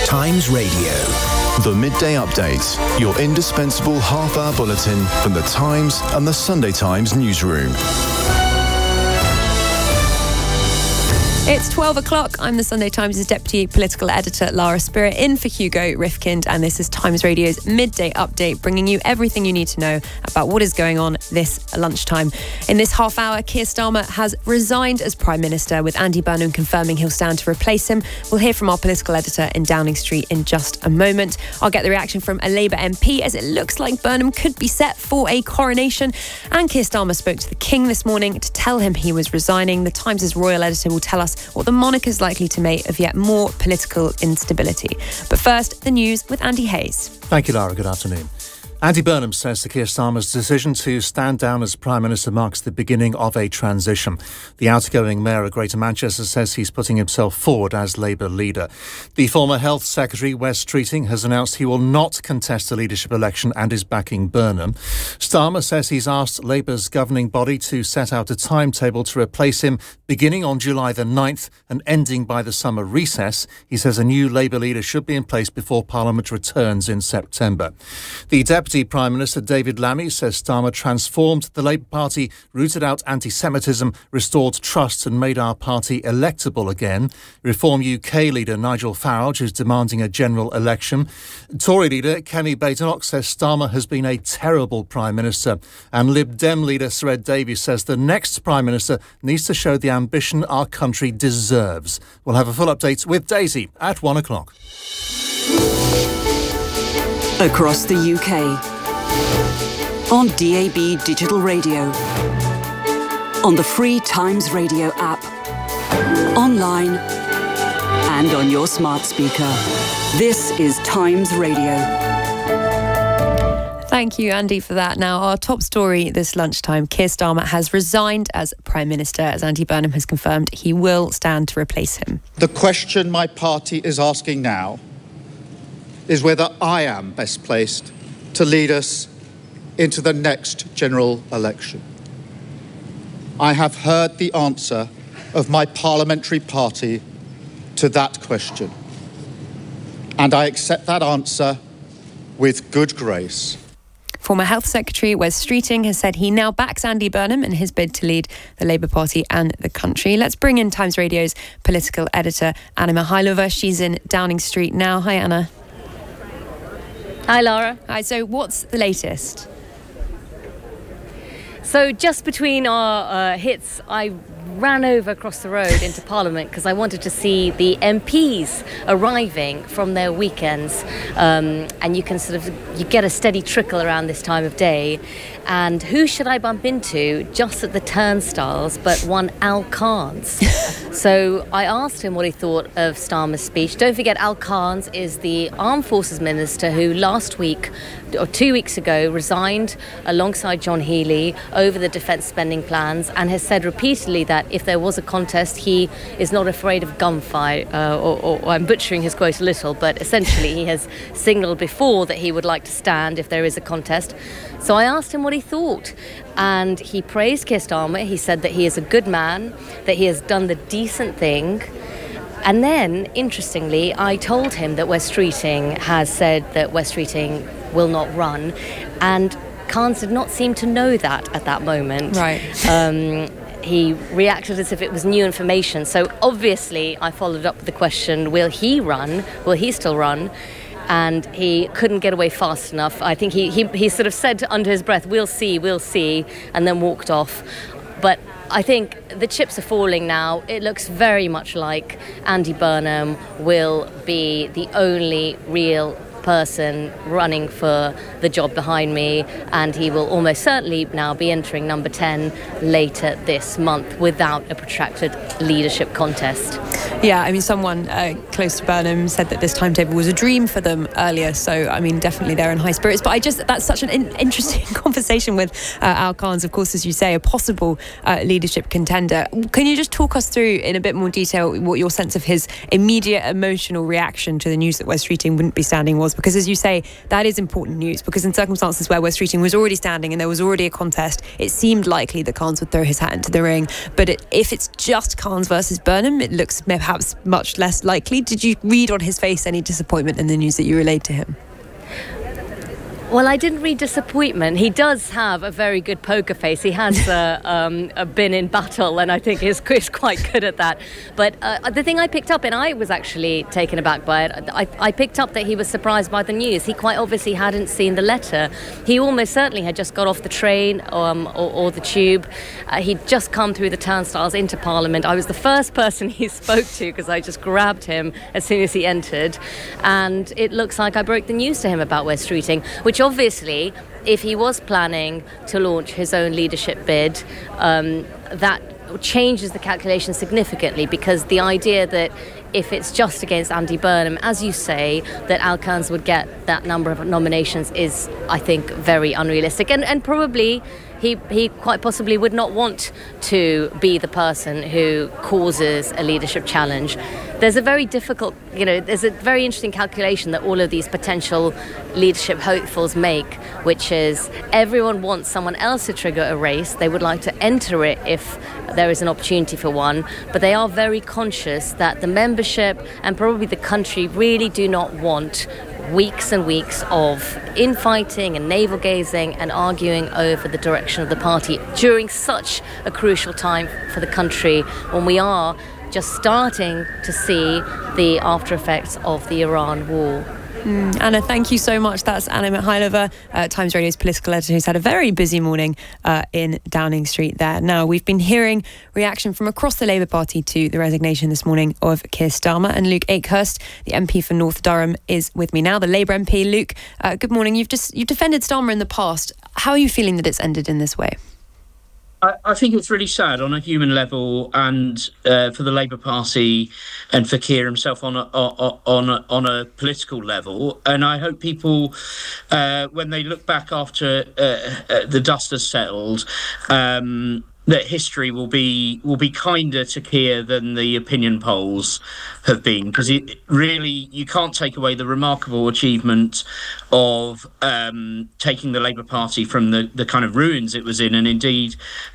Times Radio. The Midday Update, your indispensable half-hour bulletin from the Times and the Sunday Times newsroom. It's 12 o'clock. I'm the Sunday Times' Deputy Political Editor, Lara Spirit, in for Hugo Rifkind, and this is Times Radio's Midday Update, bringing you everything you need to know about what is going on this lunchtime. In this half hour, Keir Starmer has resigned as Prime Minister, with Andy Burnham confirming he'll stand to replace him. We'll hear from our political editor in Downing Street in just a moment. I'll get the reaction from a Labour MP, as it looks like Burnham could be set for a coronation. And Keir Starmer spoke to the King this morning to tell him he was resigning. The Times' royal editor will tell us what the monarch is likely to make of yet more political instability. But first, the news with Andy Hayes. Thank you, Lara. Good afternoon. Andy Burnham says that Keir Starmer's decision to stand down as Prime Minister marks the beginning of a transition. The outgoing Mayor of Greater Manchester says he's putting himself forward as Labour leader. The former Health Secretary, Wes Streeting, has announced he will not contest the leadership election and is backing Burnham. Starmer says he's asked Labour's governing body to set out a timetable to replace him beginning on July the 9th and ending by the summer recess. He says a new Labour leader should be in place before Parliament returns in September. The Deputy Prime Minister David Lammy says Starmer transformed the Labour Party, rooted out anti-Semitism, restored trust and made our party electable again. Reform UK leader Nigel Farage is demanding a general election. Tory leader Kemi Badenoch says Starmer has been a terrible Prime Minister. And Lib Dem leader Sir Ed Davies says the next Prime Minister needs to show the ambition our country deserves. We'll have a full update with Daisy at 1 o'clock. Across the UK, on DAB Digital Radio, on the free Times Radio app, online and on your smart speaker. This is Times Radio. Thank you, Andy, for that. Now, our top story this lunchtime, Keir Starmer has resigned as Prime Minister, as Andy Burnham has confirmed he will stand to replace him. The question my party is asking now is whether I am best placed to lead us into the next general election. I have heard the answer of my parliamentary party to that question, and I accept that answer with good grace. Former Health Secretary Wes Streeting has said he now backs Andy Burnham in his bid to lead the Labour Party and the country. Let's bring in Times Radio's political editor, Anna Mihailova. She's in Downing Street now. Hi, Anna. Hi, Lara. Hi, so what's the latest? So just between our hits, I ran over across the road into Parliament because I wanted to see the MPs arriving from their weekends. And you can you get a steady trickle around this time of day. And who should I bump into just at the turnstiles but one Al Carnes? So I asked him what he thought of Starmer's speech. Don't forget, Al Carnes is the Armed Forces Minister who last week, or 2 weeks ago, resigned alongside John Healey over the defence spending plans and has said repeatedly that if there was a contest, he is not afraid of gunfight, or I'm butchering his quote a little, but essentially he has signalled before that he would like to stand if there is a contest. So I asked him what he thought, and he praised Keir Starmer. He said that he is a good man, that he has done the decent thing. And then, interestingly, I told him that Wes Streeting has said that Wes Streeting will not run, and Carnes did not seem to know that at that moment. Right. He reacted as if it was new information. So obviously I followed up with the question, will he run? Will he still run? And he couldn't get away fast enough. I think he sort of said under his breath, we'll see, and then walked off. But I think the chips are falling now. It looks very much like Andy Burnham will be the only real person running for the job behind me, and he will almost certainly now be entering number 10 later this month without a protracted leadership contest. Yeah, I mean, someone close to Burnham said that this timetable was a dream for them earlier, so I mean, definitely they're in high spirits. But that's such an interesting conversation with Al Carnes, of course, as you say, a possible leadership contender. Can you just talk us through in a bit more detail what your sense of his immediate emotional reaction to the news that Wes Streeting wouldn't be standing was? Because as you say, that is important news, because in circumstances where Wes Streeting was already standing and there was already a contest, it seemed likely that Carnes would throw his hat into the ring. But if it's just Carnes versus Burnham, it looks perhaps much less likely. Did you read on his face any disappointment in the news that you relayed to him? Well, I didn't read disappointment. He does have a very good poker face. He has been in battle, and I think he's quite good at that. But the thing I picked up, and I was actually taken aback by it, I picked up that he was surprised by the news. He quite obviously hadn't seen the letter. He almost certainly had just got off the train or the tube. He'd just come through the turnstiles into Parliament. I was the first person he spoke to because I just grabbed him as soon as he entered. And it looks like I broke the news to him about Wes Streeting, which obviously, if he was planning to launch his own leadership bid, that changes the calculation significantly, because the idea that if it's just against Andy Burnham, as you say, that Al Carnes would get that number of nominations is, I think, very unrealistic. And probably he quite possibly would not want to be the person who causes a leadership challenge. There's a very difficult, there's a very interesting calculation that all of these potential leadership hopefuls make, which is everyone wants someone else to trigger a race. They would like to enter it if there is an opportunity for one, but they are very conscious that the membership and probably the country really do not want weeks and weeks of infighting and navel-gazing and arguing over the direction of the party during such a crucial time for the country, when we are just starting to see the after effects of the Iran war. Anna, thank you so much. That's Anna Mikhailova, Times Radio's political editor, who's had a very busy morning in Downing Street there. Now, we've been hearing reaction from across the Labour Party to the resignation this morning of Keir Starmer, and Luke Akehurst, the MP for North Durham, is with me now, the Labour MP. Luke, good morning. You've defended Starmer in the past. How are you feeling that it's ended in this way? I think it's really sad on a human level, and for the Labour Party and for Keir himself on a political level. And I hope people, when they look back after the dust has settled, that history will be kinder to Keir than the opinion polls have been, because you can't take away the remarkable achievement of taking the Labour Party from the kind of ruins it was in, and indeed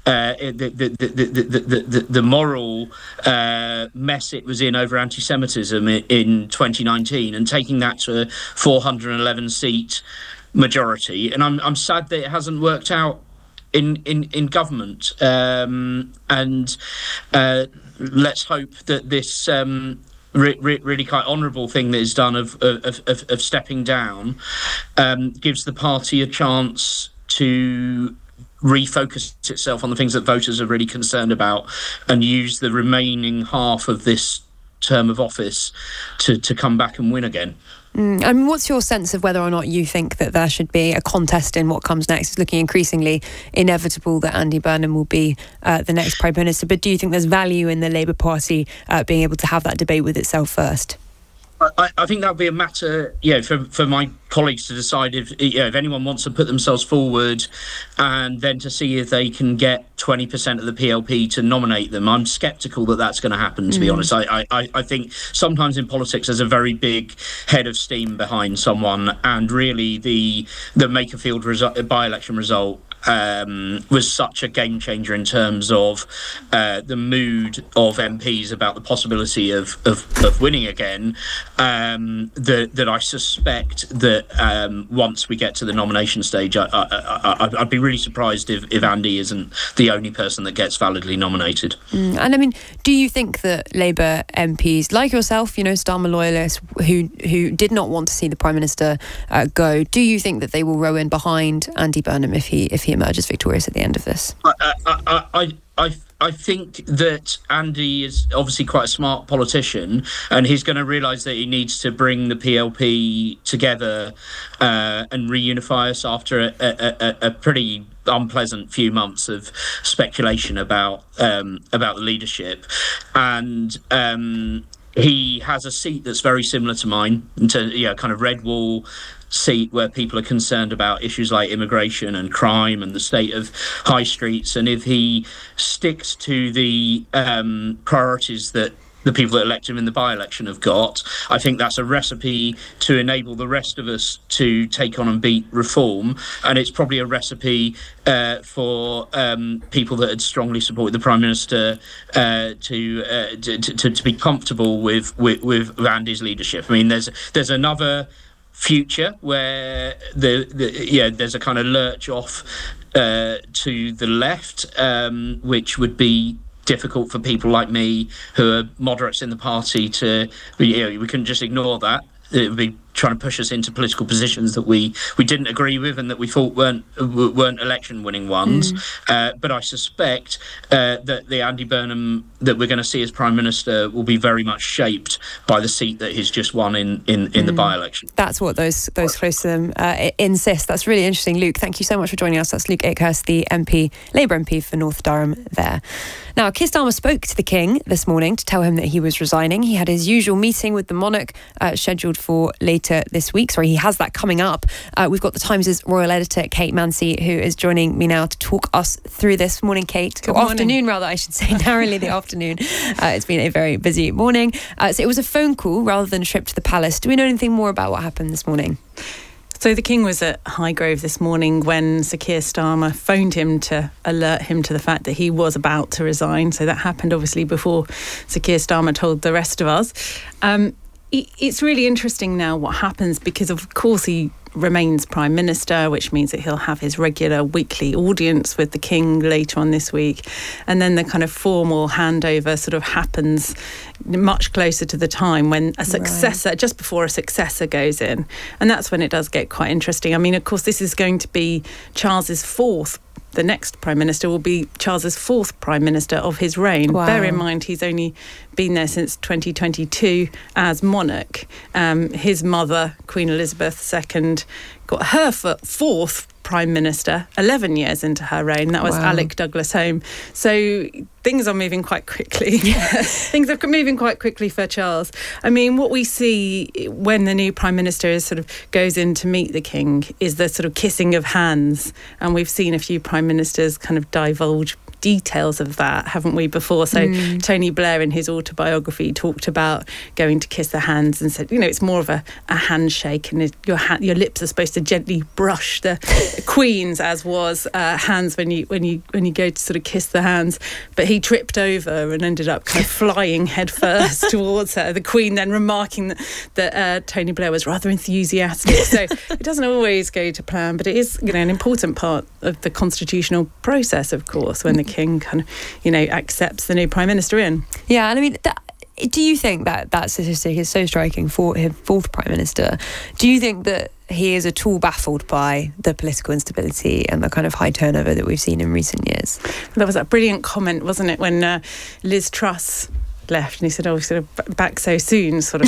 the moral mess it was in over anti-Semitism in 2019, and taking that to a 411 seat majority. And I'm sad that it hasn't worked out in government, and let's hope that this really quite honourable thing that is done of stepping down gives the party a chance to refocus itself on the things that voters are really concerned about, and use the remaining half of this term of office to come back and win again. I mean, what's your sense of whether or not you think that there should be a contest in what comes next? It's looking increasingly inevitable that Andy Burnham will be the next Prime Minister, but do you think there's value in the Labour Party being able to have that debate with itself first? I think that would be a matter, for my colleagues to decide if anyone wants to put themselves forward, and then to see if they can get 20% of the PLP to nominate them. I'm sceptical that that's going to happen, to be honest. I think sometimes in politics there's a very big head of steam behind someone, and really the Makerfield by-election result was such a game changer in terms of the mood of MPs about the possibility of winning again, that I suspect that once we get to the nomination stage, I'd be really surprised if Andy isn't the only person that gets validly nominated. And I mean, do you think that Labour MPs like yourself, Starmer loyalists who did not want to see the Prime Minister go, do you think that they will row in behind Andy Burnham if he emerges victorious at the end of this? I think that Andy is obviously quite a smart politician, and he's going to realise that he needs to bring the PLP together and reunify us after a pretty unpleasant few months of speculation about the leadership. And he has a seat that's very similar to mine, kind of red wall seat where people are concerned about issues like immigration and crime and the state of high streets. And if he sticks to the priorities that the people that elected him in the by-election have got. I think that's a recipe to enable the rest of us to take on and beat reform, and it's probably a recipe for people that had strongly supported the Prime Minister to be comfortable with Andy's leadership. I mean, there's another future where there's a kind of lurch off to the left, which would be difficult for people like me who are moderates in the party to, we couldn't just ignore that. It would be trying to push us into political positions that we didn't agree with and that we thought weren't election-winning ones. But I suspect that the Andy Burnham that we're going to see as Prime Minister will be very much shaped by the seat that he's just won in the by-election. That's what those close to them insist. That's really interesting. Luke, thank you so much for joining us. That's Luke Akehurst, the MP, Labour MP for North Durham there. Now, Keir Starmer spoke to the King this morning to tell him that he was resigning. He had his usual meeting with the monarch scheduled for later this week. Sorry, he has that coming up. We've got the Times' royal editor, Kate Mancy, who is joining me now to talk us through this. Morning, Kate. Good morning. Afternoon, rather, I should say, narrowly the afternoon. It's been a very busy morning. So it was a phone call rather than a trip to the palace. Do we know anything more about what happened this morning? So the King was at Highgrove this morning when Sir Keir Starmer phoned him to alert him to the fact that he was about to resign. So that happened obviously before Sir Keir Starmer told the rest of us. It's really interesting now what happens because, of course, he remains Prime Minister, which means that he'll have his regular weekly audience with the King later on this week. And then the kind of formal handover sort of happens much closer to the time when a successor, just before a successor goes in. And that's when it does get quite interesting. I mean, of course, this is going to be Charles's fourth. The next Prime Minister will be Charles's fourth Prime Minister of his reign. Wow. Bear in mind, he's only been there since 2022 as monarch. His mother, Queen Elizabeth II, got her fourth Prime Minister 11 years into her reign. That was Alec Douglas-Home. So things are moving quite quickly. Things are moving quite quickly for Charles. I mean, what we see when the new Prime Minister goes in to meet the King is the sort of kissing of hands. And we've seen a few Prime Ministers kind of divulge details of that, haven't we, before? So Tony Blair in his autobiography talked about going to kiss the hands and said, it's more of a handshake, and your lips are supposed to gently brush the Queen's, as was hands when you go to sort of kiss the hands. But he tripped over and ended up kind of flying head first towards her. The Queen then remarking that Tony Blair was rather enthusiastic. So it doesn't always go to plan, but it is an important part of the constitutional process, of course, when the King kind of, accepts the new Prime Minister in. Yeah, and I mean, do you think that statistic is so striking for his fourth Prime Minister? Do you think that he is at all baffled by the political instability and the kind of high turnover that we've seen in recent years? There was that brilliant comment, wasn't it, when Liz Truss left and he said, sort of back so soon, sort of.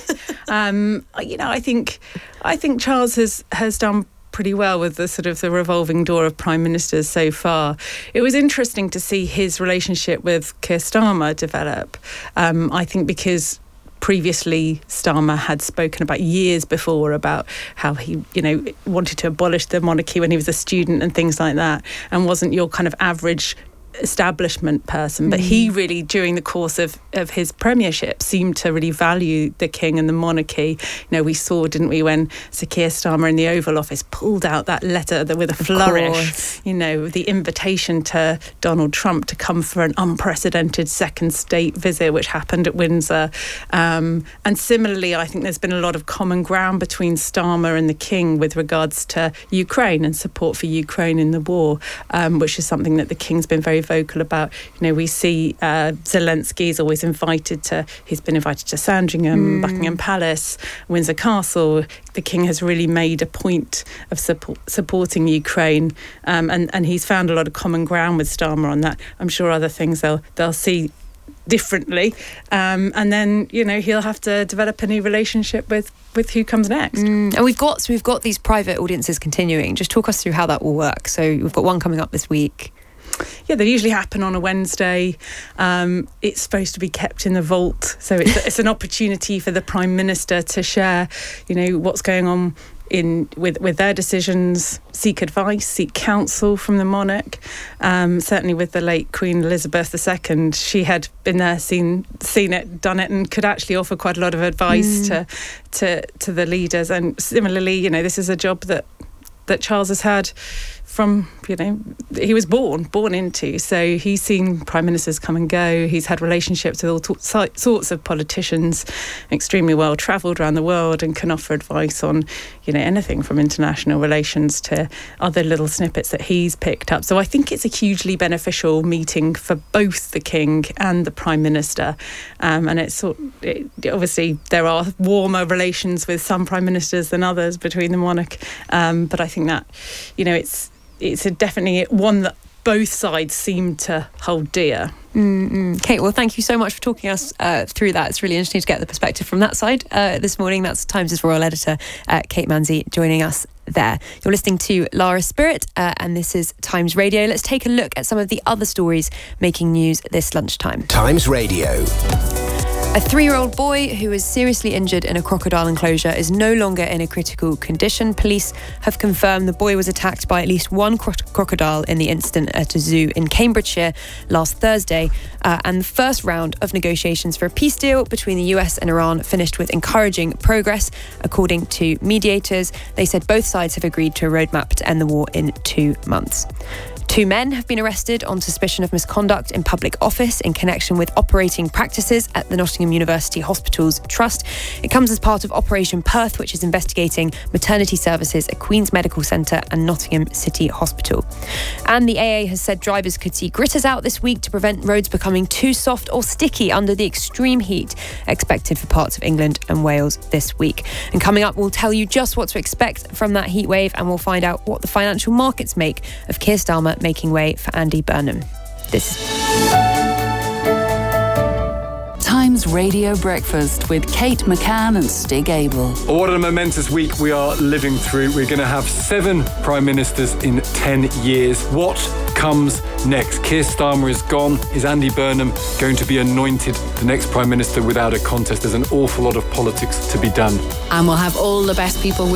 I think Charles has done pretty well with the sort of the revolving door of prime ministers so far. It was interesting to see his relationship with Keir Starmer develop. I think because previously Starmer had spoken about years before about how he, wanted to abolish the monarchy when he was a student and things like that, and wasn't your kind of average establishment person, but he really, during the course of his premiership, seemed to really value the King and the monarchy. We saw, didn't we, when Sir Keir Starmer in the Oval Office pulled out that letter with a flourish, the invitation to Donald Trump to come for an unprecedented second state visit, which happened at Windsor. And similarly, I think there's been a lot of common ground between Starmer and the King with regards to Ukraine and support for Ukraine in the war, which is something that the King's been very vocal about. We see Zelensky's always he's been invited to Sandringham, Buckingham Palace, Windsor Castle. The King has really made a point of supporting Ukraine, and he's found a lot of common ground with Starmer on that. I'm sure other things they'll see differently, and then he'll have to develop a new relationship with who comes next. And we've got these private audiences continuing. Just talk us through how that will work. So we've got one coming up this week. they usually happen on a Wednesday. It's supposed to be kept in the vault, so it's an opportunity for the Prime Minister to share, what's going on with their decisions, seek advice, seek counsel from the monarch. Certainly with the late Queen Elizabeth II, she had been there, seen it, done it, and could actually offer quite a lot of advice to the leaders. And similarly, this is a job that Charles has had from, he was born into. So he's seen prime ministers come and go. He's had relationships with all sorts of politicians, extremely well travelled around the world, and can offer advice on, anything from international relations to other little snippets that he's picked up. So I think it's a hugely beneficial meeting for both the King and the Prime Minister. And obviously there are warmer relations with some prime ministers than others between the monarch. But I think that, it's definitely one that both sides seem to hold dear. Kate, well, thank you so much for talking us through that. It's really interesting to get the perspective from that side this morning. That's Times' royal editor, Kate Manzi, joining us there. You're listening to Lara Spirit, and this is Times Radio. Let's take a look at some of the other stories making news this lunchtime. Times Radio. A 3-year-old boy who was seriously injured in a crocodile enclosure is no longer in a critical condition. Police have confirmed the boy was attacked by at least one crocodile in the incident at a zoo in Cambridgeshire last Thursday. And the first round of negotiations for a peace deal between the US and Iran finished with encouraging progress. According to mediators, they said both sides have agreed to a roadmap to end the war in 2 months. 2 men have been arrested on suspicion of misconduct in public office in connection with operating practices at the Nottingham University Hospitals Trust. It comes as part of Operation Perth, which is investigating maternity services at Queen's Medical Centre and Nottingham City Hospital. And the AA has said drivers could see gritters out this week to prevent roads becoming too soft or sticky under the extreme heat expected for parts of England and Wales this week. And coming up, we'll tell you just what to expect from that heat wave, and we'll find out what the financial markets make of Keir Starmer making way for Andy Burnham. This is Times Radio Breakfast with Kate McCann and Stig Abel. What a momentous week we are living through. We're going to have 7 prime ministers in 10 years. What comes next? Keir Starmer is gone. Is Andy Burnham going to be anointed the next prime minister without a contest? There's an awful lot of politics to be done. And we'll have all the best people